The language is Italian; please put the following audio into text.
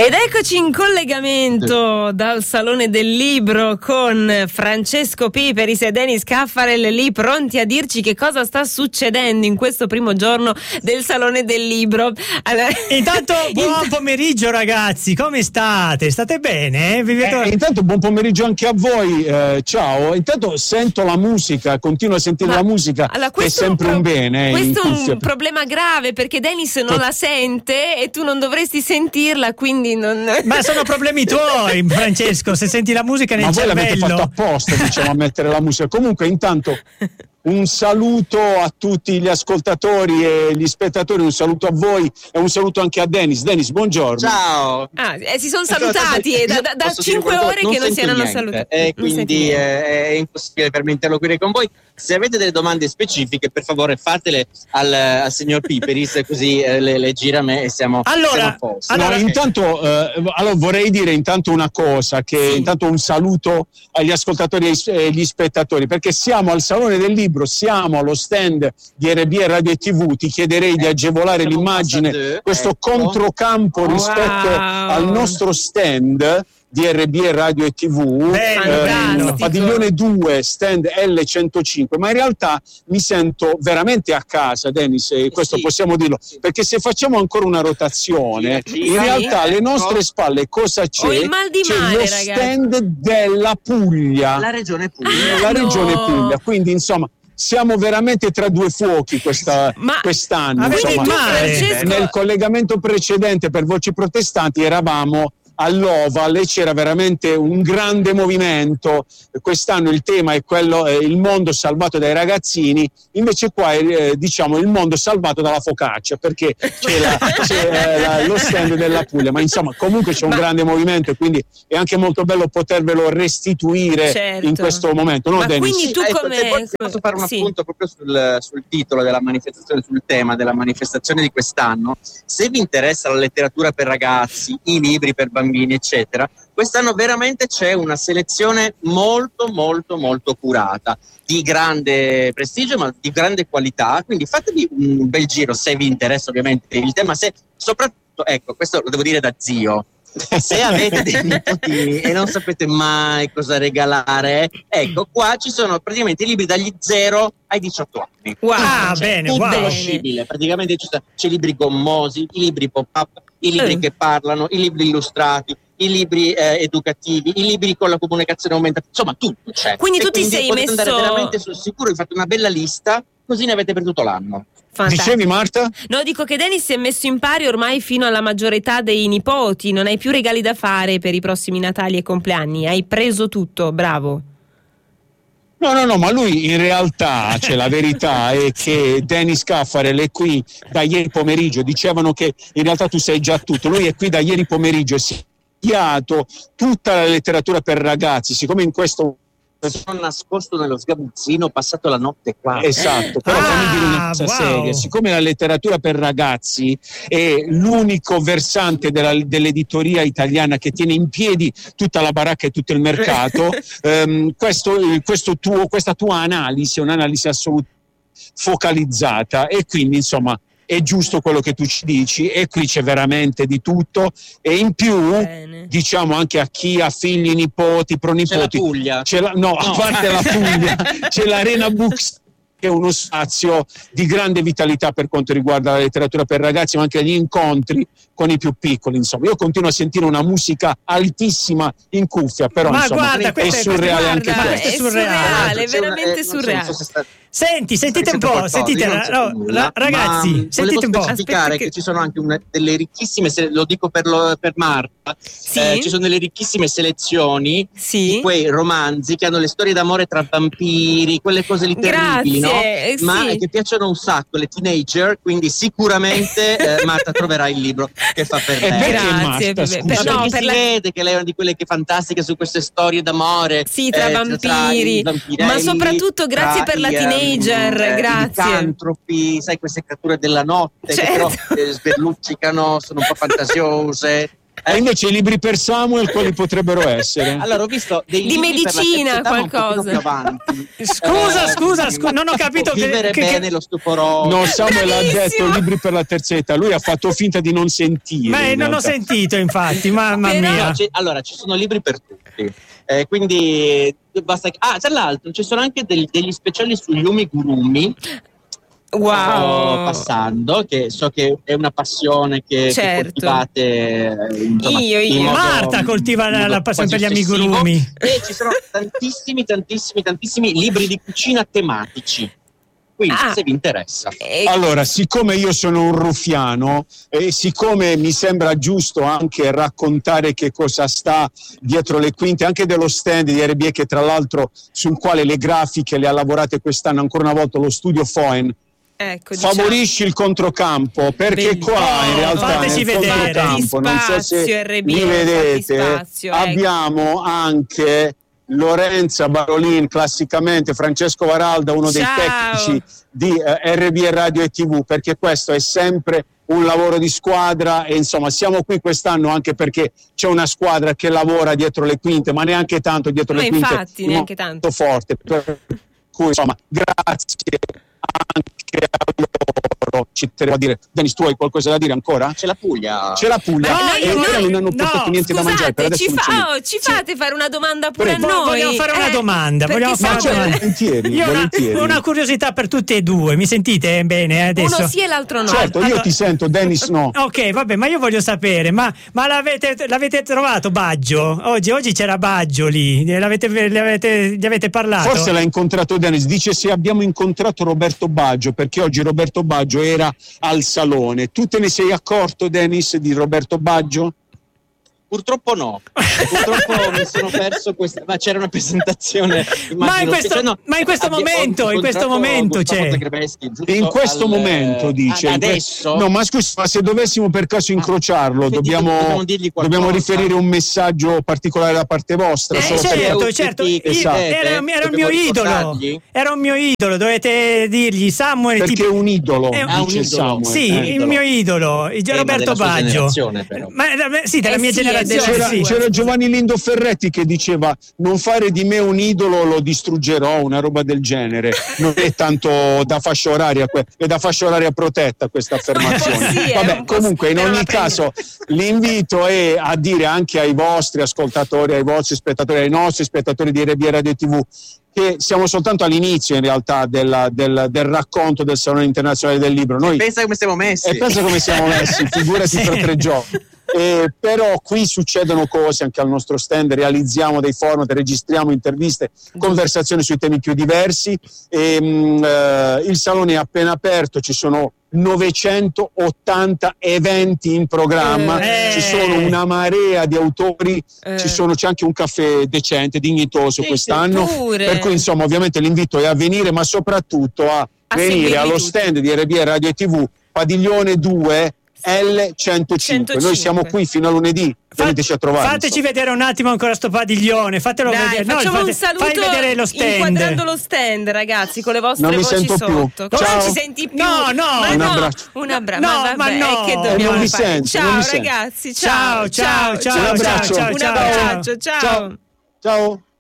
Ed eccoci in collegamento dal Salone del Libro con Francesco Piperis e Denis Caffarel, lì pronti a dirci che cosa sta succedendo in questo primo giorno del Salone del Libro. Allora, intanto buon pomeriggio ragazzi, come state? State bene? Intanto buon pomeriggio anche a voi, ciao. Intanto sento la musica, continuo a sentire la musica, allora, che è sempre un bene. Questo è un problema grave perché Denis non la sente e tu non dovresti sentirla, quindi Ma sono problemi tuoi, Francesco, se senti la musica nel cervello. Ma voi l'avete fatto apposta, diciamo, a mettere la musica. Comunque intanto un saluto a tutti gli ascoltatori e gli spettatori, un saluto a voi e un saluto anche a Denis. Denis, buongiorno. Ciao. Si sono salutati da 5 ore che non si erano salutati. Quindi è impossibile per me interloquire con voi. Se avete delle domande specifiche, per favore fatele al signor Piperis, così le gira a me e siamo a posto. Allora, intanto vorrei dire intanto una cosa, che intanto un saluto agli ascoltatori e agli spettatori, perché siamo al Salone del Libro, siamo allo stand di RBE Radio e TV. Ti chiederei di agevolare l'immagine, questo controcampo rispetto al nostro stand di RBE Radio e TV, padiglione 2, stand L105, ma in realtà mi sento veramente a casa, Denis, e questo possiamo dirlo, perché se facciamo ancora una rotazione, in realtà alle nostre spalle cosa c'è? Ho il mal di c'è male, lo ragazzi. stand della Puglia, la regione Puglia. La regione Puglia, quindi insomma siamo veramente tra due fuochi quest'anno. Francesco... Nel collegamento precedente per Voci Protestanti eravamo all'Oval e c'era veramente un grande movimento. Quest'anno il tema è quello, il mondo salvato dai ragazzini, invece qua è diciamo il mondo salvato dalla focaccia, perché c'è lo stand della Puglia, ma insomma comunque c'è un grande movimento e quindi è anche molto bello potervelo restituire in questo momento, no, ma Denis? quindi tu come... Posso fare un appunto proprio sul titolo della manifestazione, sul tema della manifestazione di quest'anno? Se vi interessa la letteratura per ragazzi, i libri per bambini eccetera, quest'anno veramente c'è una selezione molto molto molto curata, di grande prestigio ma di grande qualità, quindi fatevi un bel giro se vi interessa ovviamente il tema, se soprattutto, ecco, questo lo devo dire da zio, se avete dei nipotini e non sapete mai cosa regalare, qua ci sono praticamente i libri dagli 0 ai 18 anni. Tutto conoscibile, praticamente c'è libri gommosi, i libri pop-up, i libri che parlano, i libri illustrati, i libri educativi, i libri con la comunicazione aumentata, insomma tutto c'è. Quindi tu ti sei potete messo... andare veramente sul sicuro, vi fate una bella lista, così ne avete per tutto l'anno. Fantastico. Dicevi, Marta? No, dico che Denis si è messo in pari ormai fino alla maggiore età dei nipoti, non hai più regali da fare per i prossimi Natali e compleanni, hai preso tutto, bravo. No, ma lui in realtà, la verità è che Denis Caffarel è qui da ieri pomeriggio, dicevano che in realtà tu sai già tutto, lui è qui da ieri pomeriggio e si è studiato tutta la letteratura per ragazzi, siccome in questo... Sono nascosto nello sgabuzzino, ho passato la notte qua. Esatto, però fammi dire una cosa seria, siccome la letteratura per ragazzi è l'unico versante dell'editoria italiana che tiene in piedi tutta la baracca e tutto il mercato, questa tua analisi è un'analisi assolutamente focalizzata e quindi insomma è giusto quello che tu ci dici e qui c'è veramente di tutto e in più diciamo anche a chi ha figli, nipoti, pronipoti, c'è la Puglia, a parte la Puglia c'è l'Arena Books, che è uno spazio di grande vitalità per quanto riguarda la letteratura per ragazzi, ma anche gli incontri con i più piccoli. Insomma, io continuo a sentire una musica altissima in cuffia, però ma insomma, guarda, è surreale anche questo. È surreale, è veramente surreale. Sentite un po', ragazzi, sentite un po'. Specificare che ci sono anche delle ricchissime, lo dico per Marta, ci sono delle ricchissime selezioni di quei romanzi che hanno le storie d'amore tra vampiri, quelle cose lì terribili, no? Ma che piacciono un sacco, le teenager, quindi sicuramente Marta troverà il libro che fa per lei. Grazie, si vede che lei è una di quelle che fantastiche su queste storie d'amore. Sì, tra vampiri, ma soprattutto grazie per la teenager. Grazie. Licantropi, sai, queste creature della notte che però sberluccicano, sono un po' fantasiose. E invece i libri per Samuel quali potrebbero essere? Allora ho visto dei di libri medicina, per la terza età, ma un qualcosa. pochino più avanti. Scusa, non ho capito Vivere bene, lo stuporo. No, Samuel ha Bravissimo. detto libri per la terza età, lui ha fatto finta di non sentire. Ma in non ho realtà. sentito, infatti, mamma Però- mia. Allora, ci sono libri per tutti. Quindi basta. Tra l'altro ci sono anche degli speciali sugli umigurumi. Wow. Sto passando, che so che è una passione che Certo. coltivate. Insomma, Io. in modo- Marta coltiva in modo la passione per quasi gli ossessivo. amigurumi. E ci sono tantissimi libri di cucina tematici. Quindi, se vi interessa. Allora, siccome io sono un ruffiano e siccome mi sembra giusto anche raccontare che cosa sta dietro le quinte anche dello stand di RBE, che tra l'altro sul quale le grafiche le ha lavorate quest'anno ancora una volta lo studio Foen, Ecco, diciamo. favorisci il controcampo, perché Bellissimo. qua in realtà Fateci nel vedere. controcampo, non so se Spazio, RBE, mi vedete, spazio, ecco. abbiamo anche Lorenza Barolin, classicamente Francesco Varalda, uno dei Ciao. tecnici di RBE Radio e TV, perché questo è sempre un lavoro di squadra e insomma siamo qui quest'anno anche perché c'è una squadra che lavora dietro le quinte, ma neanche tanto dietro Ma le quinte, infatti, neanche tanto. forte, per cui insomma grazie anche a loro. Ci tenevo a dire, Dennis, tu hai qualcosa da dire ancora? C'è la Puglia. C'è la Puglia Ma e noi- non hanno portato niente da mangiare, per Scusate, adesso ci fate fare una domanda pure Prego. a noi? Vogliamo fare una domanda. perché Vogliamo fare una Samuel- domanda. volentieri, Io ho volentieri. una curiosità per tutti e due. Mi sentite bene adesso? Uno sì e l'altro no. Certo, io Allora- ti sento, Dennis no. Ok, vabbè, ma io voglio sapere, ma l'avete trovato Baggio? Oggi c'era Baggio lì, gli avete parlato? Forse l'ha incontrato Dennis, dice se abbiamo incontrato Roberto Baggio, perché oggi Roberto Baggio era al salone. Tu te ne sei accorto, Dennis, di Roberto Baggio? Purtroppo no, purtroppo mi sono perso questa, ma c'era una presentazione. Ma in questo momento c'è. In questo momento dice. Adesso? No, ma scusa, ma se dovessimo per caso incrociarlo, dobbiamo riferire un messaggio particolare da parte vostra. solo per- certo. Esatto. Era un mio idolo. Era un mio idolo. Dovete dirgli Samuel. Perché è un idolo, È un dice idolo. Samuel. Sì, il mio idolo, Roberto Baggio. Ma sì, della mia sì, generazione. C'era Giovanni Lindo Ferretti che diceva non fare di me un idolo, lo distruggerò, una roba del genere. Non è tanto da fascia oraria, è da fascia oraria protetta questa affermazione. Sì, Vabbè, comunque in ogni caso l'invito è a dire anche ai vostri ascoltatori, ai vostri spettatori, ai nostri spettatori di RBE Radio TV che siamo soltanto all'inizio in realtà del racconto del Salone Internazionale del Libro. Noi Pensa come siamo messi. Figurati per 3 giorni. Però qui succedono cose anche al nostro stand, realizziamo dei format, registriamo interviste, conversazioni sui temi più diversi. Il salone è appena aperto, ci sono 980 eventi in programma, ci sono una marea di autori, c'è anche un caffè decente, dignitoso quest'anno, pure. per cui insomma ovviamente l'invito è a venire, ma soprattutto a venire seguirli allo tutti. stand di RBE Radio e TV, Padiglione 2 L105. 105. Noi siamo qui fino a lunedì, veniteci a trovare. Fateci vedere un attimo ancora sto padiglione, fatelo Dai, vedere. facciamo un saluto fai vedere lo stand. inquadrando lo stand, ragazzi, con le vostre Non mi voci sento più. sotto. Come Ciao. non ci senti più? No, Ma un abbraccio. Un abbraccio. No, ma vabbè, ma no. che dobbiamo Non mi fare? sento, Ciao non mi sento. ragazzi, ciao. Ciao. Un abbraccio. Un abbraccio, ciao. Ciao.